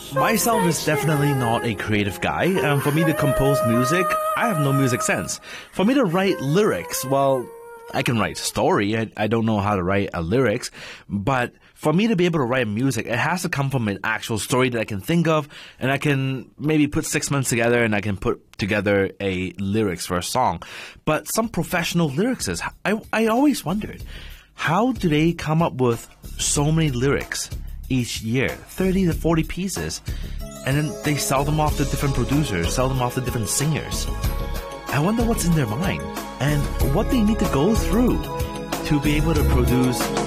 Myself is definitely not a creative guy. For me to compose music, I have no music sense. For me to write lyrics, well, I can write story. I don't know how to write lyrics. But for me to be able to write music, it has to come from an actual story that I can think of, and I can maybe put 6 months together and I can put together a lyrics for a song. But some professional lyricists, I always wondered, how do they come up with so many lyrics each year, 30 to 40 pieces, and then they sell them off to different producers, sell them off to different singers? I wonder what's in their mind and what they need to go through to be able to produce